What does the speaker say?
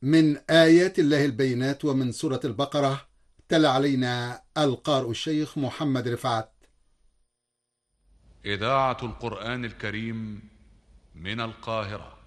من آيات الله البينات ومن سورة البقرة. تلا علينا القارئ الشيخ محمد رفعت. إذاعة القرآن الكريم من القاهرة.